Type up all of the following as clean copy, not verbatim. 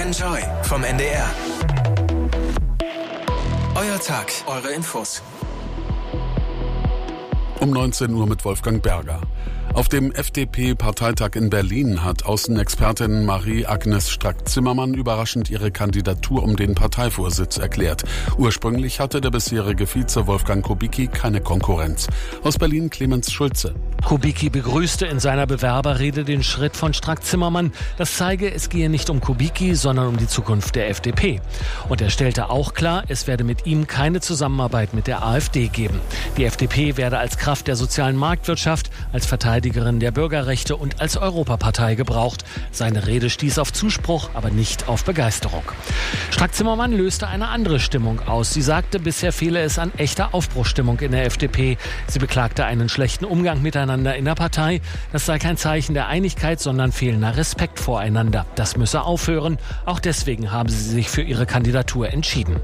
Enjoy vom NDR. Euer Tag, eure Infos. Um 19 Uhr mit Wolfgang Berger. Auf dem FDP-Parteitag in Berlin hat Außenexpertin Marie-Agnes Strack-Zimmermann überraschend ihre Kandidatur um den Parteivorsitz erklärt. Ursprünglich hatte der bisherige Vize Wolfgang Kubicki keine Konkurrenz. Aus Berlin Clemens Schulze. Kubicki begrüßte in seiner Bewerberrede den Schritt von Strack-Zimmermann. Das zeige, es gehe nicht um Kubicki, sondern um die Zukunft der FDP. Und er stellte auch klar, es werde mit ihm keine Zusammenarbeit mit der AfD geben. Die FDP werde als Kraft der sozialen Marktwirtschaft, als Verteidigerin der Bürgerrechte und als Europapartei gebraucht. Seine Rede stieß auf Zuspruch, aber nicht auf Begeisterung. Strack-Zimmermann löste eine andere Stimmung aus. Sie sagte, bisher fehle es an echter Aufbruchsstimmung in der FDP. Sie beklagte einen schlechten Umgang miteinander in der Partei. Das sei kein Zeichen der Einigkeit, sondern fehlender Respekt voreinander. Das müsse aufhören. Auch deswegen haben sie sich für ihre Kandidatur entschieden.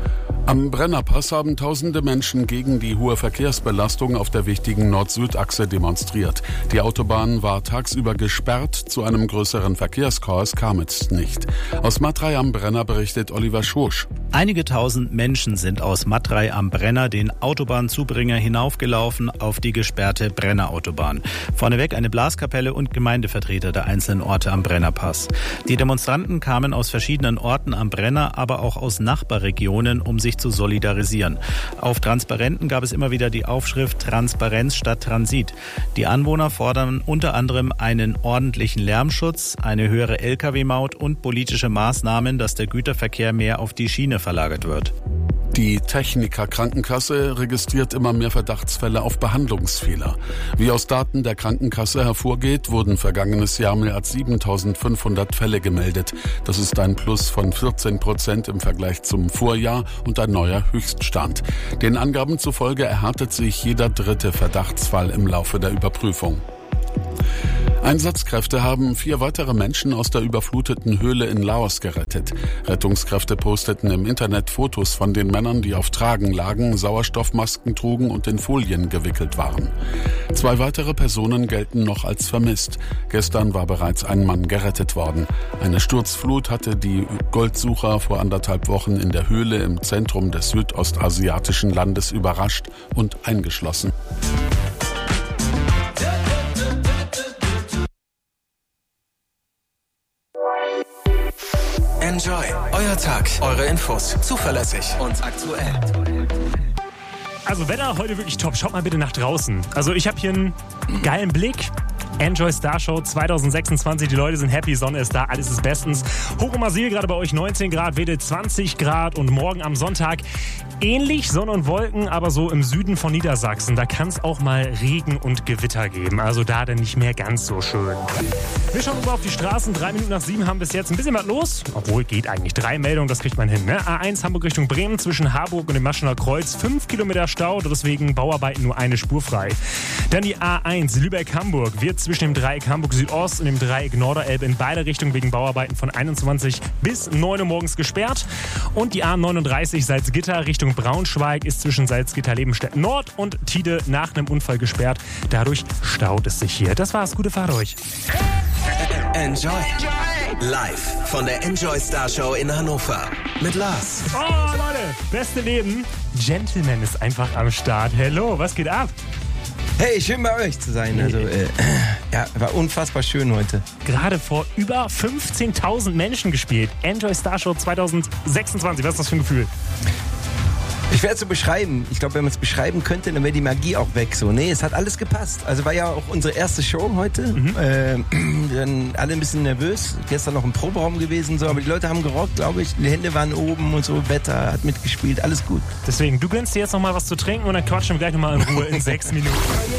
Am Brennerpass haben tausende Menschen gegen die hohe Verkehrsbelastung auf der wichtigen Nord-Süd-Achse demonstriert. Die Autobahn war tagsüber gesperrt, zu einem größeren Verkehrschaos kam es nicht. Aus Matrei am Brenner berichtet Oliver Schosch. Einige tausend Menschen sind aus Matrei am Brenner den Autobahnzubringer hinaufgelaufen auf die gesperrte Brennerautobahn. Vorneweg eine Blaskapelle und Gemeindevertreter der einzelnen Orte am Brennerpass. Die Demonstranten kamen aus verschiedenen Orten am Brenner, aber auch aus Nachbarregionen, um sich zu solidarisieren. Auf Transparenten gab es immer wieder die Aufschrift Transparenz statt Transit. Die Anwohner fordern unter anderem einen ordentlichen Lärmschutz, eine höhere Lkw-Maut und politische Maßnahmen, dass der Güterverkehr mehr auf die Schiene verlagert wird. Die Techniker Krankenkasse registriert immer mehr Verdachtsfälle auf Behandlungsfehler. Wie aus Daten der Krankenkasse hervorgeht, wurden vergangenes Jahr mehr als 7.500 Fälle gemeldet. Das ist ein Plus von 14% im Vergleich zum Vorjahr und ein neuer Höchststand. Den Angaben zufolge erhärtet sich jeder dritte Verdachtsfall im Laufe der Überprüfung. Einsatzkräfte haben 4 weitere Menschen aus der überfluteten Höhle in Laos gerettet. Rettungskräfte posteten im Internet Fotos von den Männern, die auf Tragen lagen, Sauerstoffmasken trugen und in Folien gewickelt waren. 2 weitere Personen gelten noch als vermisst. Gestern war bereits ein Mann gerettet worden. Eine Sturzflut hatte die Goldsucher vor 1,5 Wochen in der Höhle im Zentrum des südostasiatischen Landes überrascht und eingeschlossen. Enjoy, euer Tag, eure Infos, zuverlässig und aktuell. Also Wetter heute wirklich top. Schaut mal bitte nach draußen. Also ich habe hier einen geilen Blick. Enjoy Star Show 2026. Die Leute sind happy, Sonne ist da, alles ist bestens. Hoch um Asyl, gerade bei euch 19 Grad, Wedel 20 Grad und morgen am Sonntag ähnlich Sonne und Wolken, aber so im Süden von Niedersachsen. Da kann es auch mal Regen und Gewitter geben. Also da dann nicht mehr ganz so schön. Wir schauen rüber auf die Straßen. 3 Minuten nach 7 haben bis jetzt ein bisschen was los. Obwohl, geht eigentlich. 3 Meldungen, das kriegt man hin. Ne? A1 Hamburg Richtung Bremen zwischen Harburg und dem Maschener Kreuz. 5 Kilometer Stau, deswegen Bauarbeiten nur eine Spur frei. Dann die A1 Lübeck-Hamburg wird zwischen dem Dreieck Hamburg Südost und dem Dreieck Norderelbe in beide Richtungen wegen Bauarbeiten von 21 bis 9 Uhr morgens gesperrt. Und die A39 Salzgitter Richtung Braunschweig ist zwischen Salzgitter-Lebenstedt Nord und Tide nach einem Unfall gesperrt. Dadurch staut es sich hier. Das war's. Gute Fahrt euch. Enjoy. Live von der Enjoy Star Show in Hannover. Mit Lars. Oh, Leute. Beste Leben. Gentleman ist einfach am Start. Hello, was geht ab? Hey, schön bei euch zu sein. Also, ja, war unfassbar schön heute. Gerade vor über 15.000 Menschen gespielt. Enjoy Star Show 2026. Was ist das für ein Gefühl? Ich werde es so beschreiben. Ich glaube, wenn man es beschreiben könnte, dann wäre die Magie auch weg. So, nee, es hat alles gepasst. Also war ja auch unsere erste Show heute. Dann alle ein bisschen nervös. Gestern noch im Proberaum gewesen, so, aber die Leute haben gerockt, glaube ich. Die Hände waren oben und so. Wetter hat mitgespielt. Alles gut. Deswegen, du gönnst dir jetzt noch mal was zu trinken und dann quatschen wir gleich noch mal in Ruhe in 6 Minuten.